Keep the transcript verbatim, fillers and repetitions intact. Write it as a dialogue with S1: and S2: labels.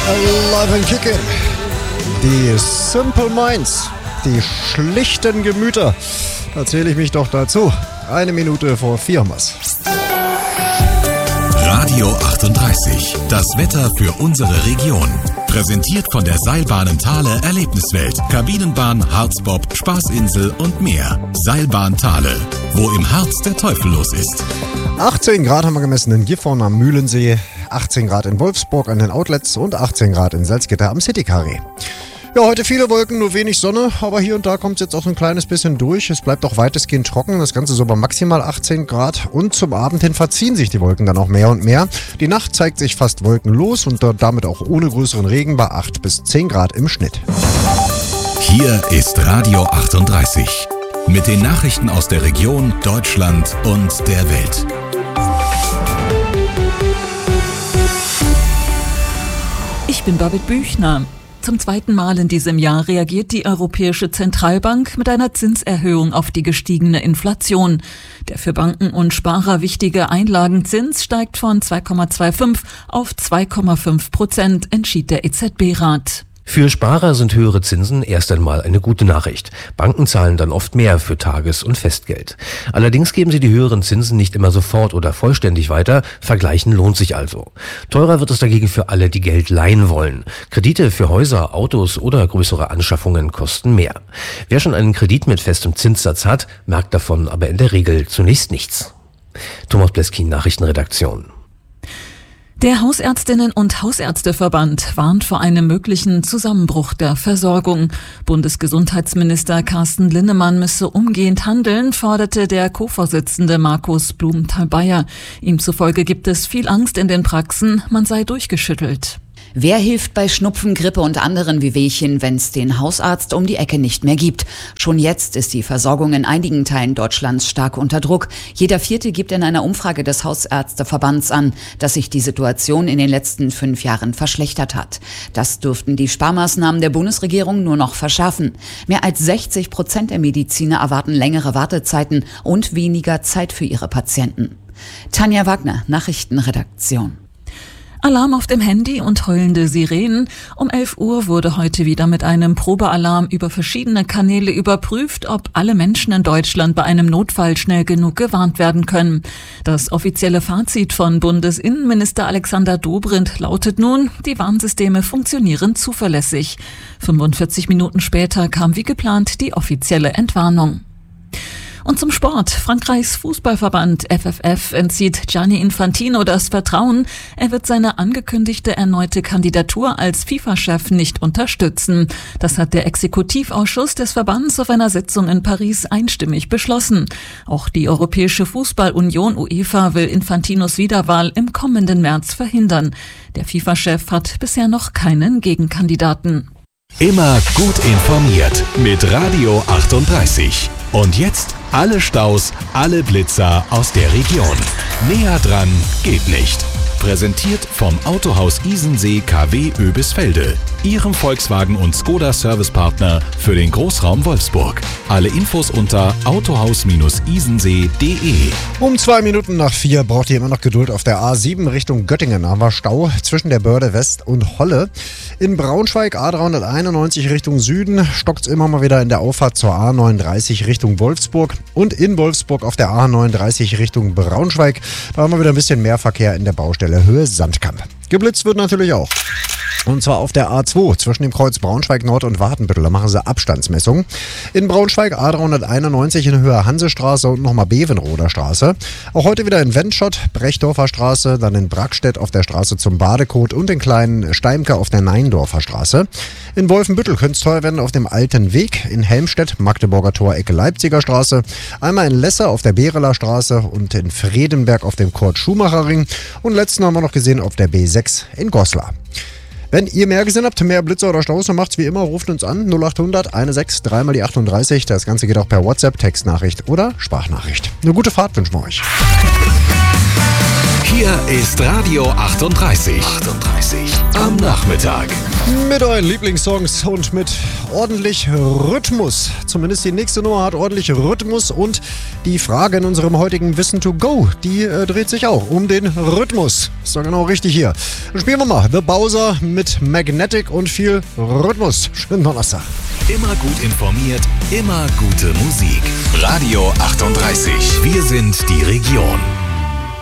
S1: Alive and Kickin'. Die Simple Minds, die schlichten Gemüter. Da zähle ich mich doch dazu. Eine Minute vor vier haben's.
S2: Radio achtunddreißig, das Wetter für unsere Region. Präsentiert von der Seilbahnen Thale Erlebniswelt, Kabinenbahn, Harzbob, Spaßinsel und mehr. Seilbahn Thale, wo im Harz der Teufel los ist.
S1: achtzehn Grad haben wir gemessen in Gifhorn am Mühlensee, achtzehn Grad in Wolfsburg an den Outlets und achtzehn Grad in Salzgitter am City-Carré. Ja, heute viele Wolken, nur wenig Sonne, aber hier und da kommt es jetzt auch ein kleines bisschen durch. Es bleibt auch weitestgehend trocken, das Ganze so bei maximal achtzehn Grad und zum Abend hin verziehen sich die Wolken dann auch mehr und mehr. Die Nacht zeigt sich fast wolkenlos und damit auch ohne größeren Regen bei acht bis zehn Grad im Schnitt.
S2: Hier ist Radio achtunddreißig mit den Nachrichten aus der Region, Deutschland und der Welt.
S3: Ich bin Babette Büchner. Zum zweiten Mal in diesem Jahr reagiert die Europäische Zentralbank mit einer Zinserhöhung auf die gestiegene Inflation. Der für Banken und Sparer wichtige Einlagenzins steigt von zwei Komma fünfundzwanzig auf zwei Komma fünf Prozent, entschied der E Z B-Rat.
S4: Für Sparer sind höhere Zinsen erst einmal eine gute Nachricht. Banken zahlen dann oft mehr für Tages- und Festgeld. Allerdings geben sie die höheren Zinsen nicht immer sofort oder vollständig weiter. Vergleichen lohnt sich also. Teurer wird es dagegen für alle, die Geld leihen wollen. Kredite für Häuser, Autos oder größere Anschaffungen kosten mehr. Wer schon einen Kredit mit festem Zinssatz hat, merkt davon aber in der Regel zunächst nichts. Thomas Bleskin, Nachrichtenredaktion.
S3: Der Hausärztinnen- und Hausärzteverband warnt vor einem möglichen Zusammenbruch der Versorgung. Bundesgesundheitsminister Carsten Linnemann müsse umgehend handeln, forderte der Co-Vorsitzende Markus Blumenthal-Bayer. Ihm zufolge gibt es viel Angst in den Praxen, man sei durchgeschüttelt.
S5: Wer hilft bei Schnupfen, Grippe und anderen Wehwehchen, wenn es den Hausarzt um die Ecke nicht mehr gibt? Schon jetzt ist die Versorgung in einigen Teilen Deutschlands stark unter Druck. Jeder Vierte gibt in einer Umfrage des Hausärzteverbands an, dass sich die Situation in den letzten fünf Jahren verschlechtert hat. Das dürften die Sparmaßnahmen der Bundesregierung nur noch verschärfen. Mehr als sechzig Prozent der Mediziner erwarten längere Wartezeiten und weniger Zeit für ihre Patienten. Tanja Wagner, Nachrichtenredaktion.
S3: Alarm auf dem Handy und heulende Sirenen. Um elf Uhr wurde heute wieder mit einem Probealarm über verschiedene Kanäle überprüft, ob alle Menschen in Deutschland bei einem Notfall schnell genug gewarnt werden können. Das offizielle Fazit von Bundesinnenminister Alexander Dobrindt lautet nun, die Warnsysteme funktionieren zuverlässig. fünfundvierzig Minuten später kam wie geplant die offizielle Entwarnung. Und zum Sport. Frankreichs Fußballverband F F F entzieht Gianni Infantino das Vertrauen. Er wird seine angekündigte erneute Kandidatur als FIFA-Chef nicht unterstützen. Das hat der Exekutivausschuss des Verbands auf einer Sitzung in Paris einstimmig beschlossen. Auch die Europäische Fußballunion UEFA will Infantinos Wiederwahl im kommenden März verhindern. Der FIFA-Chef hat bisher noch keinen Gegenkandidaten.
S2: Immer gut informiert mit Radio achtunddreißig. Und jetzt alle Staus, alle Blitzer aus der Region. Näher dran geht nicht. Präsentiert vom Autohaus Isensee K W Oebisfelde, Ihrem Volkswagen- und Skoda-Servicepartner für den Großraum Wolfsburg. Alle Infos unter autohaus isensee punkt de.
S1: Um zwei Minuten nach vier braucht ihr immer noch Geduld auf der A sieben Richtung Göttingen. Da war Stau zwischen der Börde West und Holle. In Braunschweig A dreihunderteinundneunzig Richtung Süden stockt es immer mal wieder in der Auffahrt zur A neununddreißig Richtung Wolfsburg. Und in Wolfsburg auf der A neununddreißig Richtung Braunschweig. Da haben wir wieder ein bisschen mehr Verkehr in der Baustelle Höhe Sandkamp. Geblitzt wird natürlich auch. Und zwar auf der A zwei zwischen dem Kreuz Braunschweig Nord und Wartenbüttel. Da machen sie Abstandsmessungen. In Braunschweig A dreihunderteinundneunzig in Höhe Hansestraße und nochmal Bevenroder Straße. Auch heute wieder in Wendschott, Brechdorfer Straße, dann in Brackstedt auf der Straße zum Badekot und in kleinen Steimke auf der Neindorfer Straße. In Wolfenbüttel könnte es teuer werden auf dem Alten Weg. In Helmstedt, Magdeburger Tor, Ecke Leipziger Straße. Einmal in Lesse auf der Bereler Straße und in Fredenberg auf dem Kurt-Schumacher-Ring. Und letzten haben wir noch gesehen auf der B sechs in Goslar. Wenn ihr mehr gesehen habt, mehr Blitzer oder Staus, dann macht's wie immer, ruft uns an null achthundert sechzehn drei mal die achtunddreißig. Das Ganze geht auch per WhatsApp, Textnachricht oder Sprachnachricht. Eine gute Fahrt wünschen wir euch.
S2: Hier ist Radio achtunddreißig. achtunddreißig. am Nachmittag.
S1: Mit euren Lieblingssongs und mit ordentlich Rhythmus. Zumindest die nächste Nummer hat ordentlich Rhythmus und die Frage in unserem heutigen Wissen to go, die äh, dreht sich auch um den Rhythmus. Ist doch genau richtig hier. Dann spielen wir mal The Bowser mit Magnetic und viel Rhythmus. Schönen Donnerstag.
S2: Immer gut informiert, immer gute Musik. Radio achtunddreißig. Wir sind die Region.